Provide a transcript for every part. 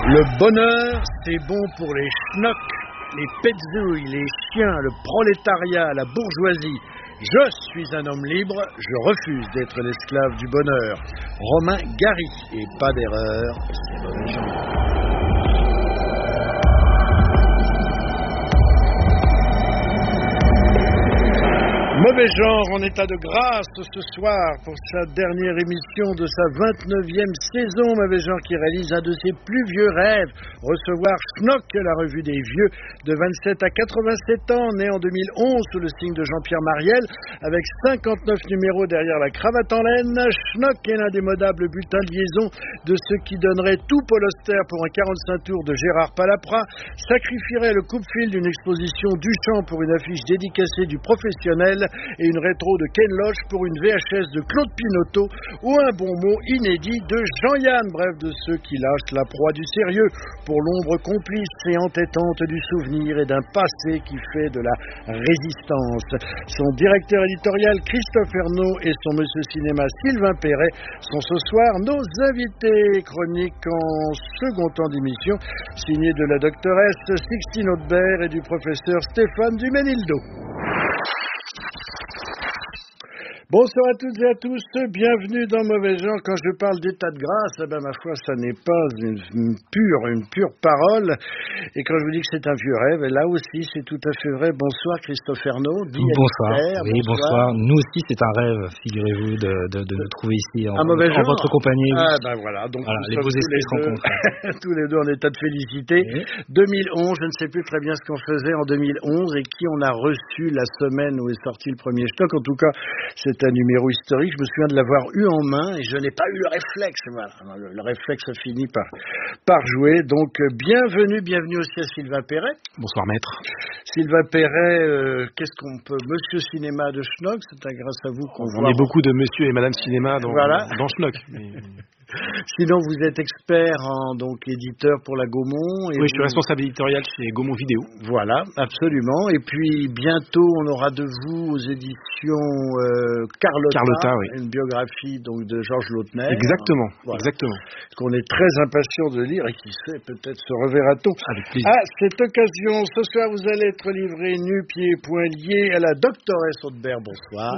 Le bonheur, c'est bon pour les schnocks, les petzouilles, les chiens, le prolétariat, la bourgeoisie. Je suis un homme libre, je refuse d'être l'esclave du bonheur. Romain Gary, et pas d'erreur, c'est mauvais genre. Mauvais genre en état de grâce ce soir pour sa dernière émission de sa 29e saison. Mauvais genre qui réalise un de ses plus vieux rêves, recevoir Schnock, la revue des vieux, de 27 à 87 ans, né en 2011 sous le signe de Jean-Pierre Mariel, avec 59 numéros derrière la cravate en laine. Schnock est l'indémodable bulletin de liaison de ceux qui donneraient tout Paul Auster pour un 45 tours de Gérard Palapra, sacrifierait le coupe-fil d'une exposition Duchamp pour une affiche dédicacée du Professionnel et une rétro de Ken Loach pour une VHS de Claude Pinoteau ou un bon mot inédit de Jean-Yann, bref, de ceux qui lâchent la proie du sérieux pour l'ombre complice et entêtante du souvenir et d'un passé qui fait de la résistance. Son directeur éditorial Christophe Ernaud et son monsieur cinéma Sylvain Perret sont ce soir nos invités. Chronique en second temps d'émission signée de la doctoresse Sixtine Audebert et du professeur Stéphane Duménildo. Bonsoir à toutes et à tous, bienvenue dans Mauvais Genre. Quand je parle d'état de grâce, ma foi, ça n'est pas une pure parole. Et quand je vous dis que c'est un vieux rêve, là aussi, c'est tout à fait vrai. Bonsoir Christophe Ernaud. Bonsoir. Oui, bonsoir. Nous aussi, c'est un rêve, figurez-vous, de nous trouver ici en votre compagnie. Ah, voilà. Donc, voilà, les beaux esprits se rencontrent. Tous les deux en état de félicité. Oui. 2011, je ne sais plus très bien ce qu'on faisait en 2011 et qui on a reçu la semaine où est sorti le premier stock. En tout cas, c'est un numéro historique, je me souviens de l'avoir eu en main et je n'ai pas eu le réflexe. Voilà. Le réflexe a fini par jouer. Donc, bienvenue aussi à Sylvain Perret. Bonsoir maître. Sylvain Perret, qu'est-ce qu'on peut... Monsieur Cinéma de Schnock, c'est grâce à vous qu'on voit... On est beaucoup de monsieur et madame Cinéma dans Schnock. Sinon, vous êtes expert en éditeur pour la Gaumont. Oui, je suis responsable éditorial chez Gaumont Vidéo. Voilà, absolument. Et puis, bientôt, on aura de vous aux éditions Carlotta, oui. Une biographie de Georges Lautner. Exactement, voilà. Exactement. Qu'on est très impatient de lire et qui sait, peut-être se reverra-t-on. Avec plaisir. À cette occasion, ce soir, vous allez être livré nu, pieds et poings liés à la doctoresse Audebert. Bonsoir.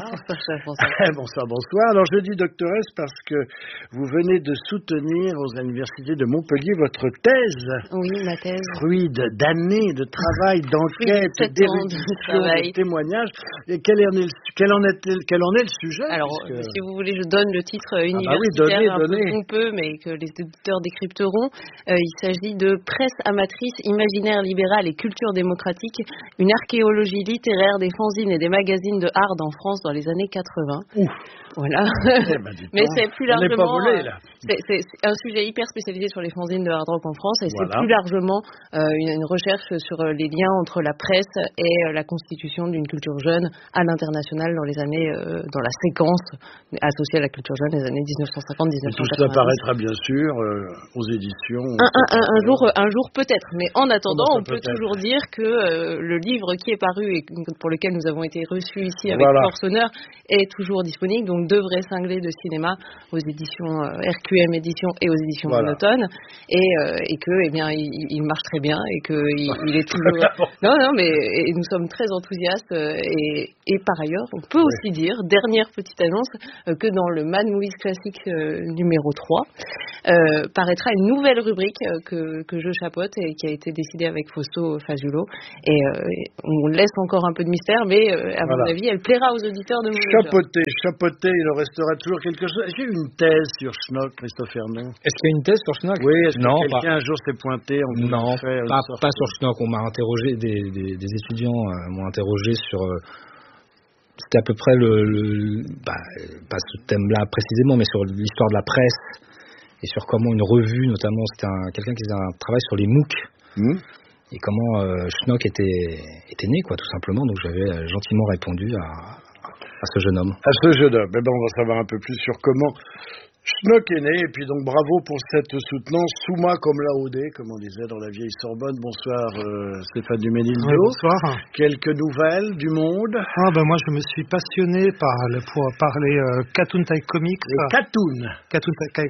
Bonsoir. Alors, je dis doctoresse parce que vous venez de soutenir aux universités de Montpellier votre thèse. Oui, ma thèse. Fruit d'années de travail, d'enquête, d'érudition, de témoignages. Et quel en est le sujet? Alors, si vous voulez, je donne le titre universitaire un peu pompeux, mais que les auditeurs décrypteront. Il s'agit de Presse amatrice, imaginaire libéral et culture démocratique, une archéologie littéraire des fanzines et des magazines de hard en France dans les années 80. Ouf. Voilà. Mais c'est plus largement... On n'est pas volé, là. C'est un sujet hyper spécialisé sur les fanzines de hard rock en France et c'est plus largement une recherche sur les liens entre la presse et la constitution d'une culture jeune à l'international dans les années, dans la séquence associée à la culture jeune des années 1950-1980. Tout ça paraîtra bien sûr aux éditions. Un jour peut-être, mais en attendant, on peut toujours dire que le livre qui est paru et pour lequel nous avons été reçus ici avec force honneur est toujours disponible, donc deux vrais cinglés de cinéma aux éditions RQM Éditions et aux éditions Monotone, et que il marche très bien et que il est toujours mais nous sommes très enthousiastes et par ailleurs on peut aussi dire, dernière petite annonce, que dans le Mad Movies Classique numéro 3 paraîtra une nouvelle rubrique que je chapeaute et qui a été décidée avec Fausto Fagiolo et on laisse encore un peu de mystère, mais à mon avis elle plaira aux auditeurs de Chapeauté, il en restera toujours quelque chose. J'ai eu une thèse sur Schnock, Christophe Ernaud. Est-ce qu'il y a une thèse sur Schnock? Oui, est-ce que quelqu'un un jour s'est pointé? Non, pas sur Schnock. On m'a interrogé, des étudiants m'ont interrogé sur... c'était à peu près pas ce thème-là précisément, mais sur l'histoire de la presse et sur comment une revue, notamment, c'était quelqu'un qui faisait un travail sur les MOOC. Et comment Schnock était né, tout simplement. Donc j'avais gentiment répondu à ce jeune homme. À ce jeune homme. On va savoir un peu plus sur comment Schnock est né. Et puis donc bravo pour cette soutenance. Summa cum laude, comme on disait dans la vieille Sorbonne. Bonsoir Stéphane Duménildo. Oui, bonsoir. Quelques nouvelles du monde? Moi je me suis passionné pour parler Cartoon Type Comics. Les Cartoon.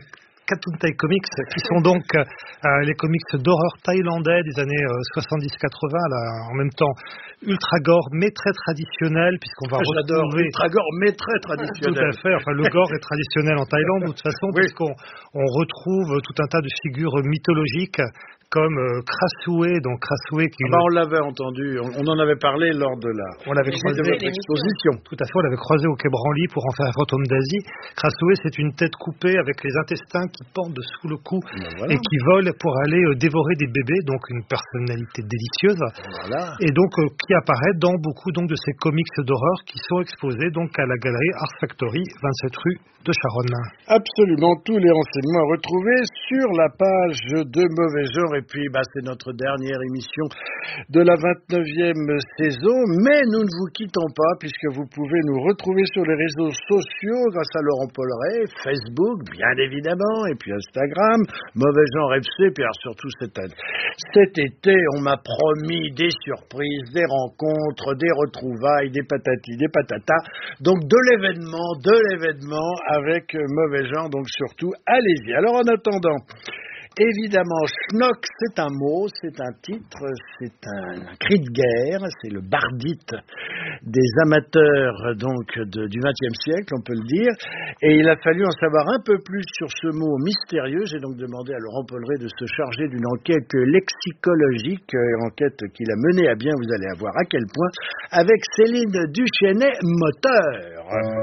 Katuntai Comics, qui sont donc les comics d'horreur thaïlandais des années 70-80, là, en même temps ultra gore mais très traditionnel, puisqu'on va retrouver ultra gore mais très traditionnel. Tout à fait. Enfin, le gore est traditionnel en Thaïlande de toute façon, puisqu'on retrouve tout un tas de figures mythologiques comme Krasue, donc Krasue qui on l'avait entendu, on en avait parlé lors de votre exposition. Tout à fait, on l'avait croisé au Quai Branly pour en faire un fantôme d'Asie. Krasue, c'est une tête coupée avec les intestins qui pendent sous le cou et qui vole pour aller dévorer des bébés, donc une personnalité délicieuse. Voilà. Et donc qui apparaît dans beaucoup donc de ces comics d'horreur qui sont exposés donc à la galerie Art Factory, 27 rue de Charonne. Absolument, tous les renseignements à retrouver sur la page de Mauvais Genre. Et puis, c'est notre dernière émission de la 29e saison. Mais nous ne vous quittons pas, puisque vous pouvez nous retrouver sur les réseaux sociaux grâce à Laurent Polleret, Facebook, bien évidemment, et puis Instagram, Mauvais Genre FC. Puis alors, surtout cet été, on m'a promis des surprises, des rencontres, des retrouvailles, des patatis, des patatas. Donc, de l'événement avec Mauvais Genre. Donc, surtout, allez-y. Alors, en attendant... Évidemment, schnock, c'est un mot, c'est un titre, c'est un cri de guerre, c'est le bardite des amateurs donc du XXe siècle, on peut le dire. Et il a fallu en savoir un peu plus sur ce mot mystérieux. J'ai donc demandé à Laurent Polleret de se charger d'une enquête lexicologique, enquête qu'il a menée à bien, vous allez voir à quel point, avec Céline Duchesnay-Moteur.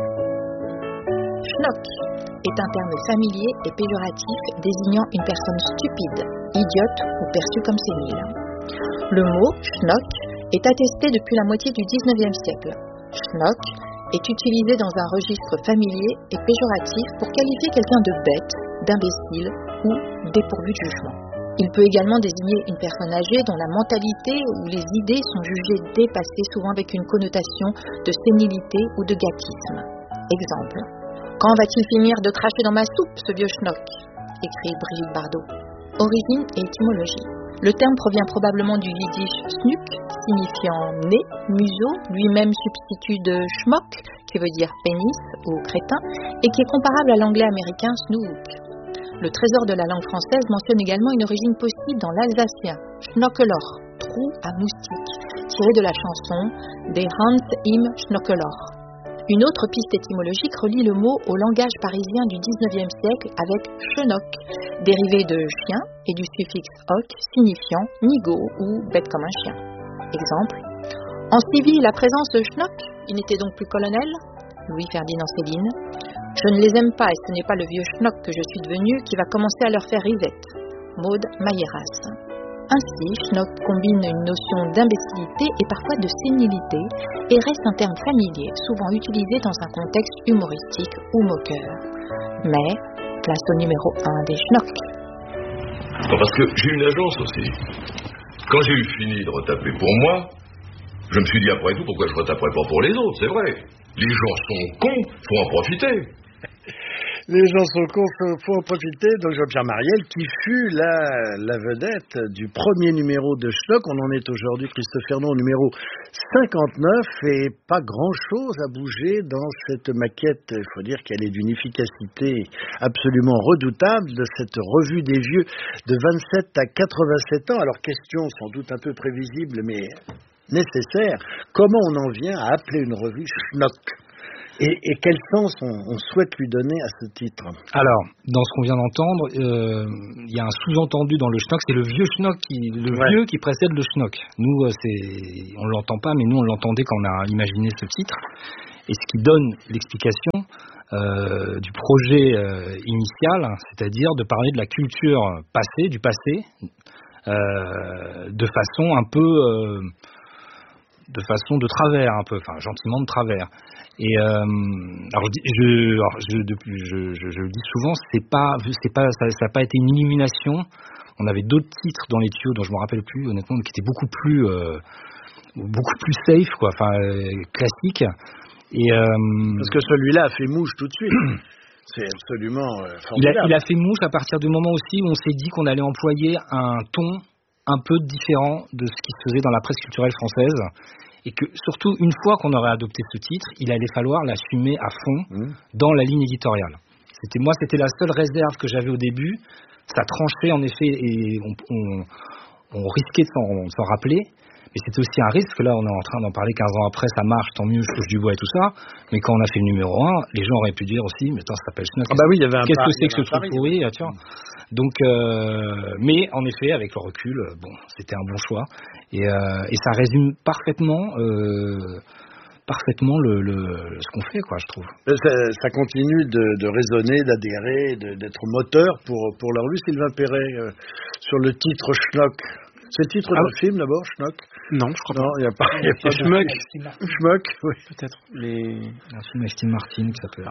Schnock est un terme familier et péjoratif désignant une personne stupide, idiote ou perçue comme sénile. Le mot schnock est attesté depuis la moitié du XIXe siècle. Schnock est utilisé dans un registre familier et péjoratif pour qualifier quelqu'un de bête, d'imbécile ou dépourvu de jugement. Il peut également désigner une personne âgée dont la mentalité ou les idées sont jugées dépassées, souvent avec une connotation de sénilité ou de gâtisme. Exemple. Quand va-t-il finir de cracher dans ma soupe, ce vieux schnock ? Écrit Brigitte Bardot. Origine et étymologie. Le terme provient probablement du yiddish snuk, signifiant nez, museau, lui-même substitut de schmock, qui veut dire pénis ou crétin, et qui est comparable à l'anglais américain snook. Le trésor de la langue française mentionne également une origine possible dans l'alsacien, schnockelor, trou à moustique, tiré de la chanson des Hans im Schnockelor. Une autre piste étymologique relie le mot au langage parisien du XIXe siècle avec chenoc, dérivé de chien et du suffixe oc signifiant nigaud ou bête comme un chien. Exemple. En Sivie, la présence de schnock, il n'était donc plus colonel ? Louis-Ferdinand Céline. Je ne les aime pas et ce n'est pas le vieux schnock que je suis devenu qui va commencer à leur faire rivette. Maud Mailleras. Ainsi, schnock combine une notion d'imbécilité et parfois de sénilité et reste un terme familier, souvent utilisé dans un contexte humoristique ou moqueur. Mais, place au numéro 1 des schnocks. Parce que j'ai une agence aussi. Quand j'ai eu fini de retaper pour moi, je me suis dit après tout, pourquoi je retaperais pas pour les autres, c'est vrai. Les gens sont cons, faut en profiter. Les gens sont cons, faut en profiter. Donc Jean-Pierre Mariel, qui fut la vedette du premier numéro de Schnock. On en est aujourd'hui, Christophe Fernon, au numéro 59, et pas grand-chose à bouger dans cette maquette. Il faut dire qu'elle est d'une efficacité absolument redoutable de cette revue des vieux de 27 à 87 ans. Alors question sans doute un peu prévisible, mais nécessaire. Comment on en vient à appeler une revue Schnock ? Et quel sens on souhaite lui donner à ce titre ? Alors, dans ce qu'on vient d'entendre, il y a un sous-entendu dans le schnock, c'est le vieux schnock, vieux qui précède le schnock. Nous, on l'entend pas, mais nous on l'entendait quand on a imaginé ce titre. Et ce qui donne l'explication du projet initial, c'est-à-dire de parler de la culture passée, du passé, de façon un peu... de façon de travers un peu, enfin gentiment de travers. Et alors je le dis souvent, ça n'a pas été une illumination. On avait d'autres titres dans les tuyaux dont je me rappelle plus honnêtement, qui étaient beaucoup plus safe quoi, enfin classiques. Et parce que celui-là a fait mouche tout de suite. C'est absolument formidable. Il a fait mouche à partir du moment aussi où on s'est dit qu'on allait employer un ton un peu différent de ce qui se faisait dans la presse culturelle française, et que surtout une fois qu'on aurait adopté ce titre, il allait falloir l'assumer à fond dans la ligne éditoriale. c'était la seule réserve que j'avais au début. Ça tranchait en effet et on risquait de s'en rappeler. Mais c'était aussi un risque, là on est en train d'en parler 15 ans après, ça marche, tant mieux, je touche du bois et tout ça. Mais quand on a fait le numéro 1, les gens auraient pu dire aussi, mais attends, ça s'appelle Schnock. Ah bah oui, il y avait qu'est-ce que c'est que ce truc pourri, tu vois. Donc, mais en effet, avec le recul, c'était un bon choix. Et ça résume parfaitement ce qu'on fait, quoi, je trouve. Ça continue de résonner, d'adhérer, d'être moteur pour la revue. Sylvain Perret, sur le titre Schnock. C'est le titre d'un film d'abord, Schnock? Non, je crois pas. Non, il n'y a pas. Schmuck. Schmuck, oui. Peut-être. Un film avec Steve Martin qui s'appelle.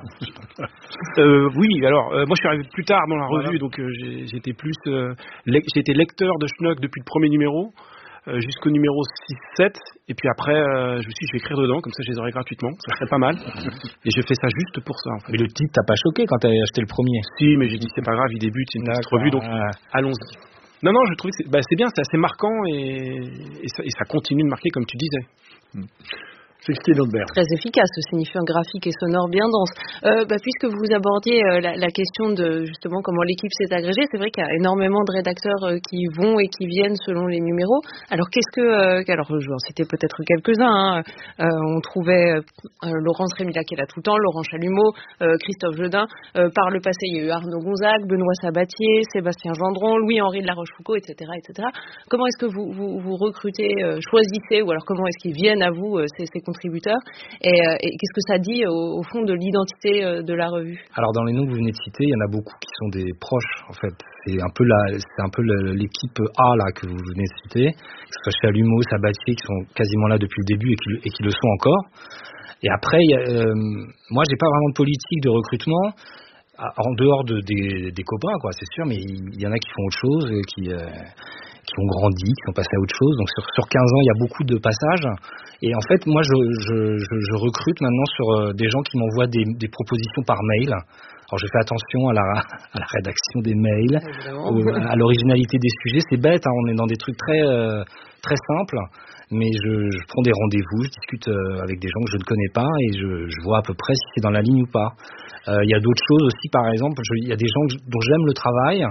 Oui, alors, moi je suis arrivé plus tard dans la revue, donc j'étais j'étais lecteur de Schnock depuis le premier numéro. Jusqu'au numéro 6-7, et puis après je me suis dit je vais écrire dedans, comme ça je les aurai gratuitement, ça serait pas mal. Et je fais ça juste pour ça en fait. Mais le titre t'a pas choqué quand t'as acheté le premier? Si, mais j'ai dit c'est pas grave, il débute, c'est une petite revue, donc allons-y. Non, je trouvais que c'est bien, c'est assez marquant et ça continue de marquer comme tu disais. Très efficace, signifiant graphique et sonore bien dense. Puisque vous abordiez la question de justement comment l'équipe s'est agrégée, c'est vrai qu'il y a énormément de rédacteurs qui vont et qui viennent selon les numéros. Alors alors je vais en citer peut-être quelques-uns. On trouvait Laurence Rémillac qui est là tout le temps, Laurent Chalumeau, Christophe Jedin. Par le passé, il y a eu Arnaud Gonzague, Benoît Sabatier, Sébastien Gendron, Louis-Henri de la Rochefoucauld, etc., etc. Comment est-ce que vous recrutez, choisissez, ou alors comment est-ce qu'ils viennent à vous ces contributeurs et qu'est-ce que ça dit au fond de l'identité de la revue? Alors dans les noms que vous venez de citer, il y en a beaucoup qui sont des proches en fait. C'est un peu l'équipe A là que vous venez de citer, que ce soit Chalumeau, Sabatier qui sont quasiment là depuis le début et qui le sont encore. Et après, moi j'ai pas vraiment de politique de recrutement en dehors des copains quoi, c'est sûr, mais il y en a qui font autre chose, qui ont grandi, qui sont passés à autre chose. Donc sur 15 ans, il y a beaucoup de passages. Et en fait, moi, je recrute maintenant sur des gens qui m'envoient des propositions par mail. Alors, je fais attention à la rédaction des mails, à l'originalité des sujets. C'est bête, hein, on est dans des trucs très très simples. Mais je prends des rendez-vous, je discute avec des gens que je ne connais pas et je vois à peu près si c'est dans la ligne ou pas. Il y a d'autres choses aussi, par exemple, il y a des gens dont j'aime le travail.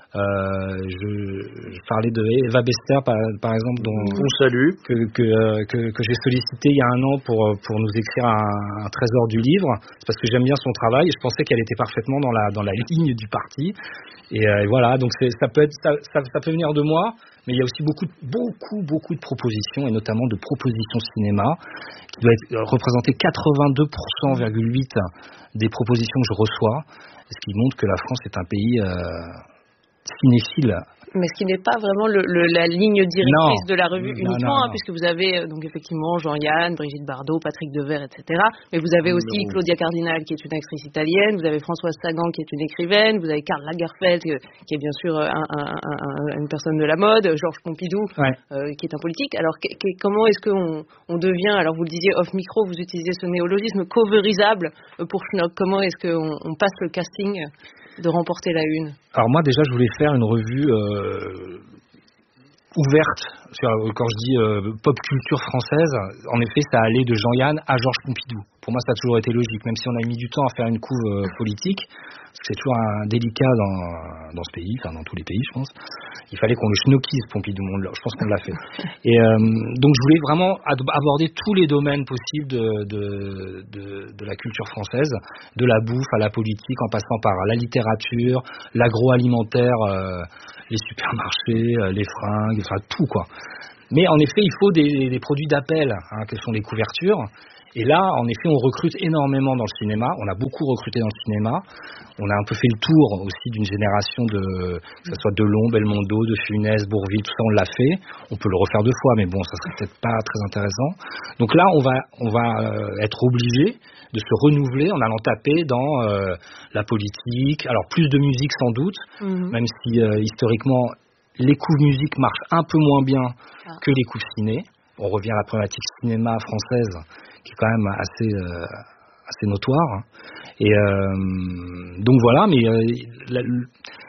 Je parlais de Eva Bester par exemple, dont on salue, que j'ai sollicité il y a un an pour nous écrire un trésor du livre. C'est parce que j'aime bien son travail et je pensais qu'elle était parfaitement dans la ligne du parti. Et voilà, donc ça peut venir de moi, mais il y a aussi beaucoup de propositions et notamment de propositions cinéma qui doit représenter 82,8% des propositions que je reçois, ce qui montre que la France est un pays cinéphile. Mais ce qui n'est pas vraiment la ligne directrice de la revue uniquement, non. Puisque vous avez donc effectivement Jean-Yann, Brigitte Bardot, Patrick Devers, etc. Mais vous avez aussi Claudia Cardinal qui est une actrice italienne, vous avez Françoise Sagan qui est une écrivaine, vous avez Karl Lagerfeld qui est bien sûr une personne de la mode, Georges Pompidou qui est un politique. Alors comment est-ce qu'on devient, alors vous le disiez off micro, vous utilisez ce néologisme coverisable pour Schnock. Comment est-ce qu'on passe le casting de remporter la une? Alors moi déjà je voulais faire une revue ouverte, quand je dis pop culture française, en effet ça allait de Jean-Yann à Georges Pompidou. Pour moi ça a toujours été logique, même si on a mis du temps à faire une couve politique, parce que c'est toujours un délicat dans ce pays, enfin dans tous les pays je pense. Il fallait qu'on le schnockise Pompidou, je pense qu'on l'a fait. Et donc je voulais vraiment aborder tous les domaines possibles de la culture française, de la bouffe à la politique, en passant par la littérature, l'agroalimentaire, les supermarchés, les fringues, enfin tout quoi. Mais en effet, il faut des produits d'appel, que sont les couvertures. Et là, en effet, on recrute énormément dans le cinéma. On a beaucoup recruté dans le cinéma. On a un peu fait le tour aussi d'une génération que ce soit Delon, Belmondo, de Funès, Bourvil, tout ça, on l'a fait. On peut le refaire 2 fois, mais bon, ça serait peut-être pas très intéressant. Donc là, on va être obligé de se renouveler en allant taper dans la politique. Alors, plus de musique sans doute, même si historiquement, les couves musique marchent un peu moins bien que les couves ciné. On revient à la problématique cinéma française, qui est quand même assez notoire. Et donc voilà, mais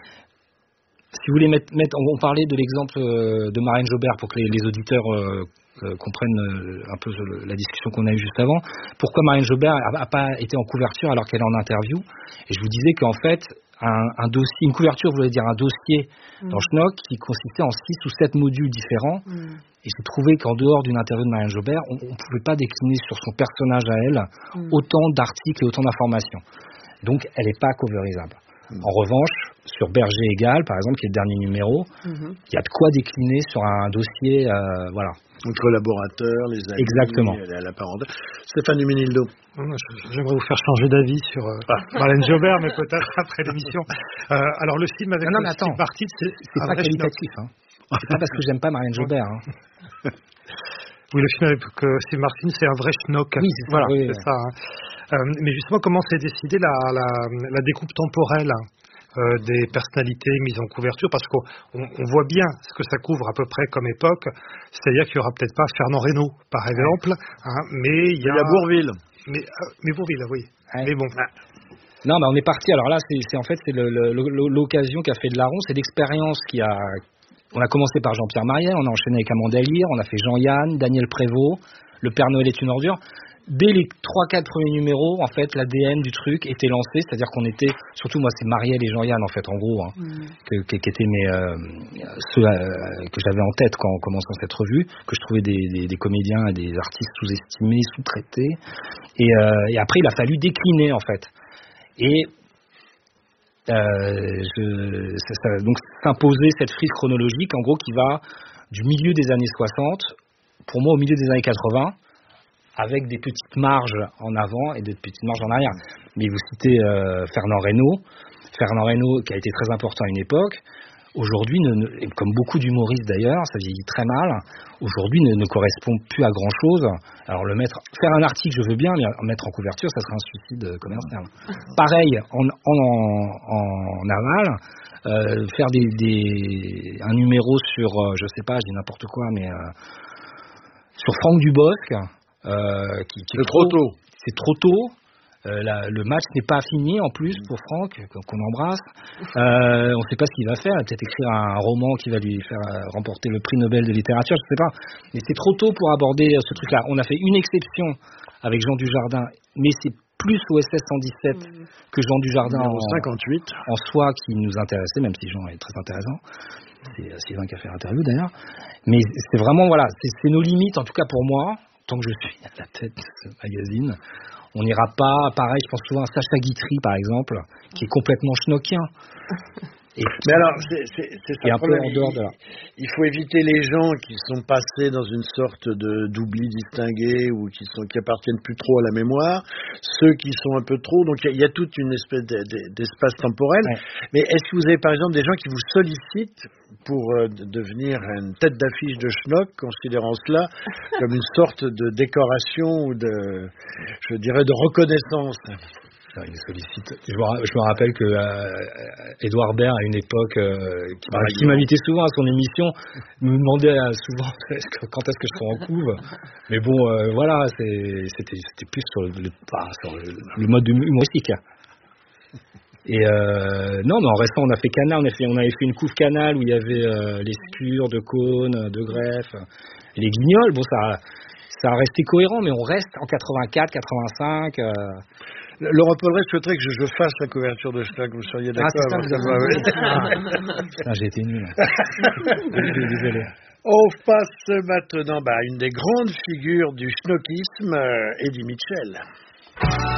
si vous voulez on parlait de l'exemple de Marlène Jobert pour que les auditeurs comprennent un peu la discussion qu'on a eue juste avant. Pourquoi Marianne Jobert a pas été en couverture alors qu'elle est en interview? Et je vous disais qu'en fait, un dossier, une couverture voulait dire un dossier dans Schnock qui consistait en 6 ou 7 modules différents. Et j'ai trouvé qu'en dehors d'une interview de Marianne Jobert, on ne pouvait pas décliner sur son personnage à elle autant d'articles et autant d'informations. Donc, elle n'est pas coverisable. En revanche, sur Berger Égal, par exemple, qui est le dernier numéro, il y a de quoi décliner sur un dossier, voilà. Donc, collaborateurs, les amis, exactement. La parenthèse. Stéphane Duménildo. J'aimerais vous faire changer d'avis sur Marianne Jobert, mais peut-être après l'émission. Alors, le film avec Steve Martin, c'est pas qualitatif. Hein. C'est pas parce que j'aime pas Marianne Jobert. Hein. Oui, le film avec Steve Martin, c'est un vrai schnock. Oui, c'est ça. Voilà, oui, c'est ça. Hein. Mais justement, comment s'est décidée la découpe temporelle des personnalités mises en couverture? Parce qu'on voit bien ce que ça couvre à peu près comme époque. C'est-à-dire qu'il n'y aura peut-être pas Fernand Reynaud, par exemple, hein, mais il y a Bourvil. Mais Bourvil, oui. Ouais. Mais bon. Non, mais on est parti. Alors là, c'est l'occasion qu'a fait de Laron, c'est l'expérience qui a. On a commencé par Jean-Pierre Mariel, on a enchaîné avec Amanda Lear, on a fait Jean-Yann, Daniel Prévost, Le Père Noël est une ordure. Dès les 3-4 premiers numéros, en fait, l'ADN du truc était lancé, c'est-à-dire qu'on était, surtout moi, c'est Mariel et Jean-Yann, en fait, en gros, hein, qui étaient ceux que j'avais en tête en commençant cette revue, que je trouvais des comédiens et des artistes sous-estimés, sous-traités. Et après, il a fallu décliner, en fait. Et donc s'imposer cette frise chronologique, en gros, qui va du milieu des années 60, pour moi, au milieu des années 80, avec des petites marges en avant et des petites marges en arrière. Mais vous citez Fernand Reynaud qui a été très important à une époque, aujourd'hui, comme beaucoup d'humoristes d'ailleurs, ça vieillit très mal, aujourd'hui ne correspond plus à grand-chose. Alors faire un article, je veux bien, mais mettre en couverture, ça serait un suicide commercial. Pareil, en aval, faire un numéro sur, je sais pas, je dis n'importe quoi, mais sur Franck Dubosc, c'est trop tôt. C'est trop tôt. Le match n'est pas fini en plus pour Franck, qu'on embrasse. On ne sait pas ce qu'il va faire. Il va peut-être écrire un roman qui va lui faire remporter le prix Nobel de littérature, je ne sais pas. Mais c'est trop tôt pour aborder ce truc-là. On a fait une exception avec Jean Dujardin, mais c'est plus OSS 117 que Jean Dujardin en 58 en soi qui nous intéressait, même si Jean est très intéressant. C'est Sylvain qui a fait l'interview d'ailleurs. Mais c'est vraiment, voilà, c'est nos limites, en tout cas pour moi, tant que je suis à la tête de ce magazine. On n'ira pas, pareil, je pense souvent à Sacha Guitry, par exemple, qui est complètement schnockien. Mais alors, c'est ça un peu en dehors de là. Il faut éviter les gens qui sont passés dans une sorte d'oubli distingué ou qui appartiennent plus trop à la mémoire, ceux qui sont un peu trop. Donc il y a toute une espèce d'espace temporel. Ouais. Mais est-ce que vous avez par exemple des gens qui vous sollicitent pour devenir une tête d'affiche de schnock, considérant cela comme une sorte de décoration ou de reconnaissance? Il me sollicite. Je me rappelle que Édouard Baird, à une époque, qui m'invitait souvent à son émission, me demandait souvent quand est-ce que je serais en couve. Mais bon, voilà, c'était plus sur le mode humoristique. Et non, mais en restant, on a fait Canal, on avait fait une couve Canal où il y avait les Scures de Cône, de Greff, et les Guignols. Bon, ça a resté cohérent, mais on reste en 84, 85. Laurent Polleret souhaiterait que je fasse la couverture de Schnock, vous seriez d'accord? J'ai été nul. Désolé. On passe maintenant à une des grandes figures du schnockisme, Eddie Mitchell.